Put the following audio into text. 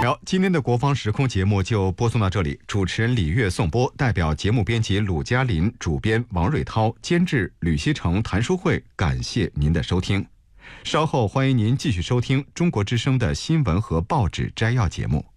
好，今天的国防时空节目就播送到这里，主持人李悦颂播，代表节目编辑鲁嘉林、主编王瑞涛、监制吕希成、谭淑慧，感谢您的收听。稍后欢迎您继续收听中国之声的新闻和报纸摘要节目。